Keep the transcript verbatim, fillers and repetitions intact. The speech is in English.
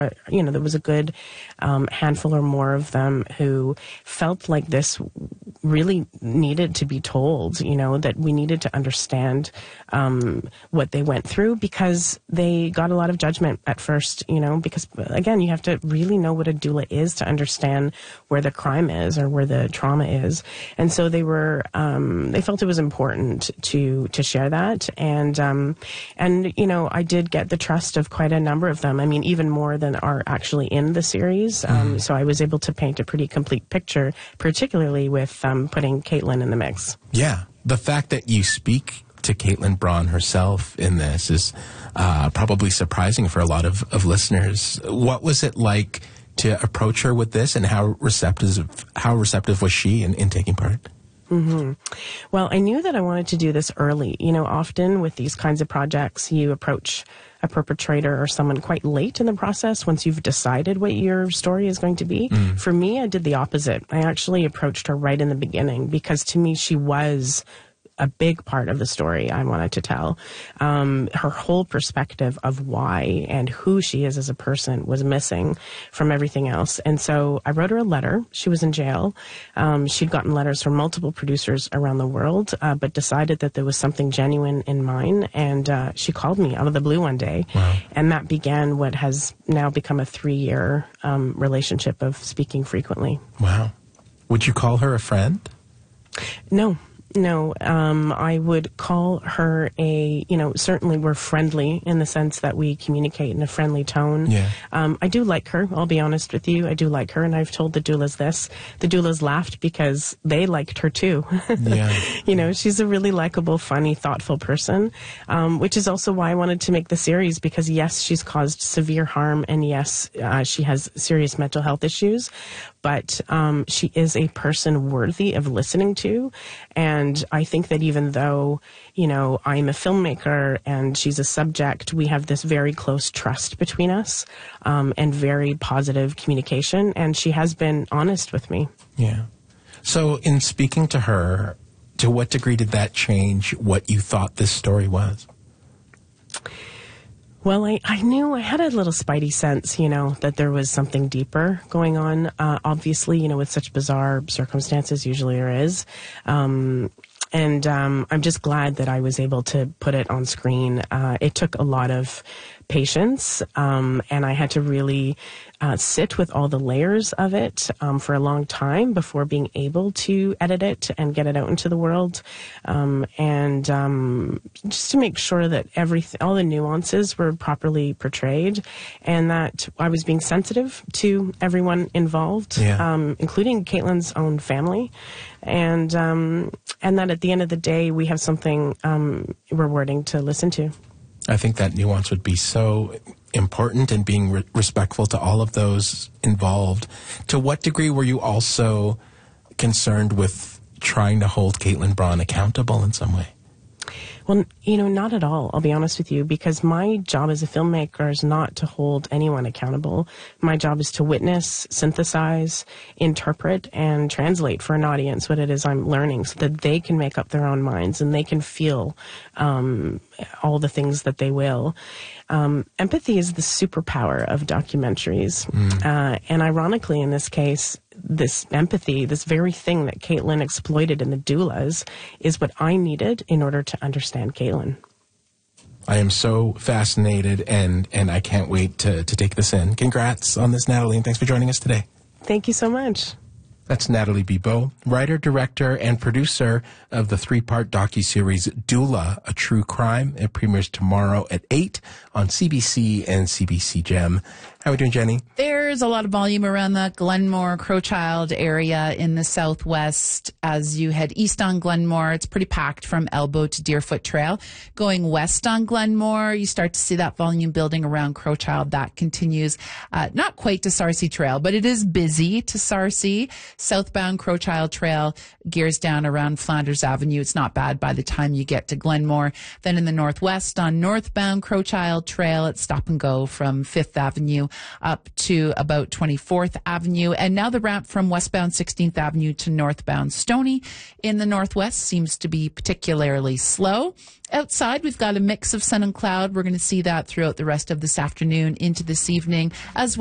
you know, there was a good um, handful or more of them who felt like this really needed to be told, you know, that we needed to understand um, what they went through, because they got a lot of judgment at first, you know, because, again, you have to really know what a doula is to understand where the crime is or where the trauma is. And so they were, um, they felt it was important to, to share that. And, um, and, you know, I did get the trust of quite a number of them. I mean, even more than are actually in the series. Um, mm. So I was able to paint a pretty complete picture, particularly with um, putting Caitlin in the mix. Yeah. The fact that you speak to Caitlin Braun herself in this is uh, probably surprising for a lot of, of listeners. What was it like to approach her with this, and how receptive, how receptive was she in, in taking part? Mm-hmm. Well, I knew that I wanted to do this early. You know, often with these kinds of projects, you approach a perpetrator or someone quite late in the process once you've decided what your story is going to be. Mm. For me, I did the opposite. I actually approached her right in the beginning, because to me, she was a big part of the story I wanted to tell. Um, her whole perspective of why and who she is as a person was missing from everything else. And so I wrote her a letter. She was in jail. Um, she'd gotten letters from multiple producers around the world, uh, but decided that there was something genuine in mine. And uh, she called me out of the blue one day. Wow. And that began what has now become a three-year um, relationship of speaking frequently. Wow. Would you call her a friend? No. No, um, I would call her a, you know, certainly we're friendly in the sense that we communicate in a friendly tone. Yeah. Um, I do like her, I'll be honest with you. I do like her, and I've told the doulas this. The doulas laughed because they liked her too. Yeah. You know, she's a really likable, funny, thoughtful person, um, which is also why I wanted to make the series, because yes, she's caused severe harm, and yes, uh, she has serious mental health issues, but um, she is a person worthy of listening to. And I think that even though, you know, I'm a filmmaker and she's a subject, we have this very close trust between us, um, and very positive communication. And she has been honest with me. Yeah. So in speaking to her, to what degree did that change what you thought this story was? Well, I, I knew, I had a little spidey sense, you know, that there was something deeper going on. Uh, obviously, you know, with such bizarre circumstances, usually there is. Um, and um, I'm just glad that I was able to put it on screen. Uh, it took a lot of patience, um, and I had to really uh, sit with all the layers of it um, for a long time before being able to edit it and get it out into the world, um, and um, just to make sure that everything, all the nuances were properly portrayed, and that I was being sensitive to everyone involved, yeah. um, including Caitlin's own family, and um, and that at the end of the day we have something um, rewarding to listen to. I think that nuance would be so important, in being re respectful to all of those involved. To what degree were you also concerned with trying to hold Caitlin Braun accountable in some way? Well, you know, not at all, I'll be honest with you, because my job as a filmmaker is not to hold anyone accountable. My job is to witness, synthesize, interpret, and translate for an audience what it is I'm learning, so that they can make up their own minds and they can feel um, all the things that they will. Um, empathy is the superpower of documentaries. Mm. Uh, and ironically, in this case, this empathy, this very thing that Caitlin exploited in the doulas, is what I needed in order to understand Caitlin. I am so fascinated, and, and I can't wait to, to take this in. Congrats on this, Natalie, and thanks for joining us today. Thank you so much. That's Natalie Bibeau, writer, director, and producer of the three-part docuseries Doula, A True Crime. It premieres tomorrow at eight on C B C and C B C Gem. How are we doing, Jenny? There's a lot of volume around the Glenmore, Crowchild area in the southwest. As you head east on Glenmore, it's pretty packed from Elbow to Deerfoot Trail. Going west on Glenmore, you start to see that volume building around Crowchild. That continues, uh, not quite to Sarcee Trail, but it is busy to Sarcee. Southbound Crowchild Trail gears down around Flanders Avenue. It's not bad by the time you get to Glenmore. Then in the northwest on northbound Crowchild Trail, it's stop and go from Fifth Avenue up to about twenty-fourth Avenue. And now the ramp from westbound sixteenth Avenue to northbound Stony in the northwest seems to be particularly slow. Outside, we've got a mix of sun and cloud. We're going to see that throughout the rest of this afternoon into this evening as well.